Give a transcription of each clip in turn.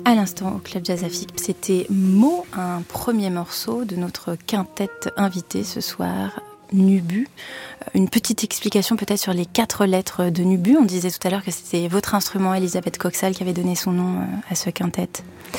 À l'instant, au Club Jazz Affic, c'était Mo, un premier morceau de notre quintette invitée ce soir, Nubu. Une petite explication peut-être sur les 4 lettres de Nubu. On disait tout à l'heure que c'était votre instrument, Elisabeth Coxal, qui avait donné son nom à ce quintet.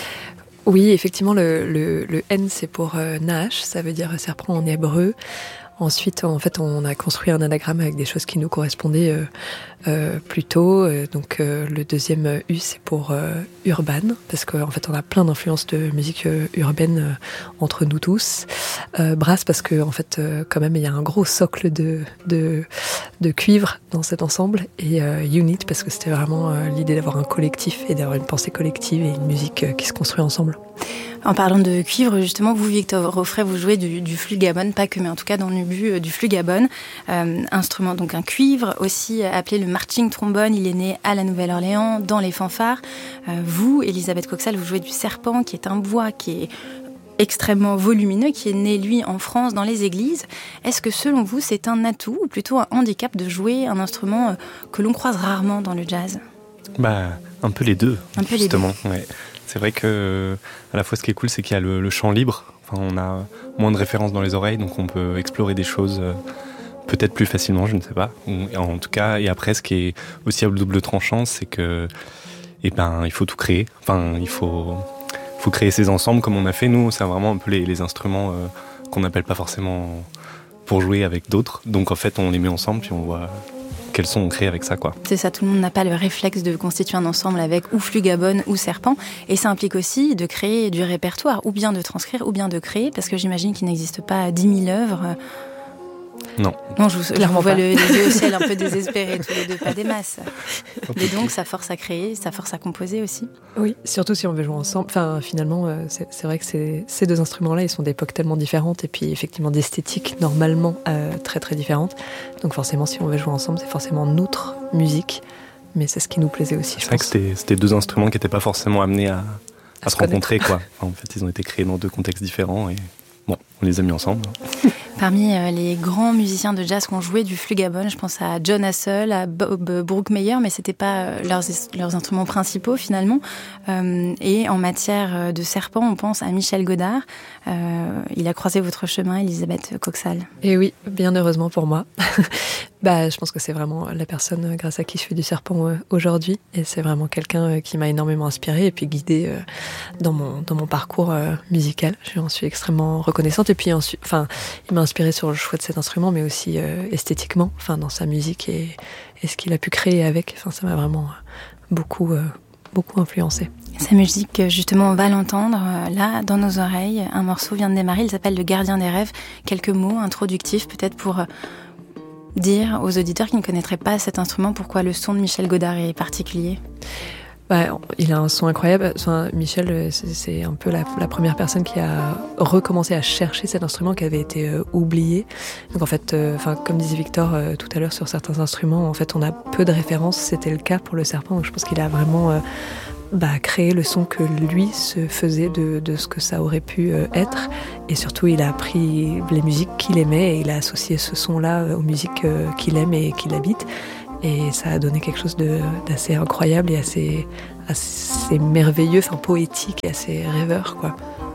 Oui, effectivement, le N, c'est pour Nash, ça veut dire serpent en hébreu. Ensuite, en fait, on a construit un anagramme avec des choses qui nous correspondaient plus tôt. Donc, le deuxième U, c'est pour urban, parce qu'en fait, on a plein d'influences de musique urbaine entre nous tous. Brass, parce que en fait, quand même, il y a un gros socle de cuivre dans cet ensemble. Et unit, parce que c'était vraiment l'idée d'avoir un collectif et d'avoir une pensée collective et une musique qui se construit ensemble. En parlant de cuivre, justement, vous, Victor Offray, vous jouez du flugabone, pas que, mais en tout cas dans Nubu, du flugabone, instrument, donc un cuivre, aussi appelé le marching trombone. Il est né à la Nouvelle-Orléans, dans les fanfares. Vous, Elisabeth Coxal, vous jouez du serpent, qui est un bois qui est extrêmement volumineux, qui est né, lui, en France, dans les églises. Est-ce que, selon vous, c'est un atout ou plutôt un handicap de jouer un instrument que l'on croise rarement dans le jazz ? Un peu les deux, justement. Les deux. Ouais. C'est vrai que à la fois ce qui est cool, c'est qu'il y a le champ libre. Enfin, on a moins de références dans les oreilles, donc on peut explorer des choses peut-être plus facilement, je ne sais pas. En tout cas, et après, ce qui est aussi à double tranchant, c'est que, il faut tout créer. Enfin, il faut créer ces ensembles comme on a fait. Nous, c'est vraiment un peu les instruments qu'on n'appelle pas forcément pour jouer avec d'autres. Donc en fait, on les met ensemble puis on voit quels sons on crée avec ça, quoi. C'est ça, tout le monde n'a pas le réflexe de constituer un ensemble avec ou flugabone ou serpent. Et ça implique aussi de créer du répertoire, ou bien de transcrire, ou bien de créer, parce que j'imagine qu'il n'existe pas 10 000 œuvres. Non, je vous vois les yeux au ciel un peu désespérés, tous les deux, pas des masses. Mais donc, ça force à créer, ça force à composer aussi. Oui, surtout si on veut jouer ensemble. Enfin, finalement, c'est vrai que ces deux instruments-là, ils sont d'époques tellement différentes et puis effectivement d'esthétiques normalement très très différentes. Donc forcément, si on veut jouer ensemble, c'est forcément notre musique. Mais c'est ce qui nous plaisait aussi, je pense. C'est vrai que c'était deux instruments qui n'étaient pas forcément amenés à se rencontrer, quoi. Enfin, en fait, ils ont été créés dans 2 contextes différents et bon, on les a mis ensemble. Parmi les grands musiciens de jazz qui ont joué du flugabone, je pense à John Hassell, à Bob Brookmeyer, mais c'était pas leurs instruments principaux finalement. Et en matière de serpent, on pense à Michel Godard. Il a croisé votre chemin, Elisabeth Coxal. Et oui, bien heureusement pour moi. Je pense que c'est vraiment la personne grâce à qui je fais du serpent aujourd'hui. Et c'est vraiment quelqu'un qui m'a énormément inspirée et puis guidée dans mon parcours musical. Je suis extrêmement reconnaissante. Et puis ensuite, il m'a inspirée sur le choix de cet instrument, mais aussi esthétiquement, dans sa musique et ce qu'il a pu créer avec. Ça m'a vraiment beaucoup influencée. Sa musique, justement, on va l'entendre là, dans nos oreilles. Un morceau vient de démarrer, il s'appelle Le Gardien des Rêves. Quelques mots introductifs, peut-être pour dire aux auditeurs qui ne connaîtraient pas cet instrument pourquoi le son de Michel Godard est particulier. Il a un son incroyable. Michel, c'est un peu la première personne qui a recommencé à chercher cet instrument qui avait été oublié. Donc en fait, comme disait Victor tout à l'heure sur certains instruments, en fait, on a peu de références. C'était le cas pour le serpent. Donc je pense qu'il a vraiment créé le son que lui se faisait de ce que ça aurait pu être. Et surtout, il a pris les musiques qu'il aimait et il a associé ce son-là aux musiques qu'il aime et qu'il habite. Et ça a donné quelque chose d'assez incroyable et assez merveilleux, poétique et assez rêveur, quoi.